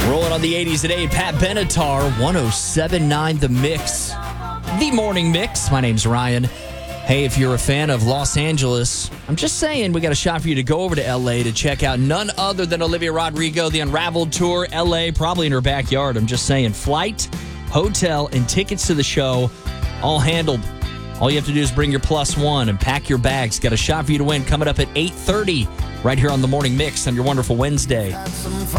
Rolling on the 80s today, Pat Benatar, 107.9 The Mix. The Morning Mix. My name's Ryan. Hey, if you're a fan of Los Angeles, I'm just saying we got a shot for you to go over to L.A. to check out none other than Olivia Rodrigo, the Unraveled Tour, L.A., probably in her backyard. I'm just saying, flight, hotel, and tickets to the show, all handled. All you have to do is bring your +1 and pack your bags. Got a shot for you to win coming up at 8:30 right here on The Morning Mix on your wonderful Wednesday.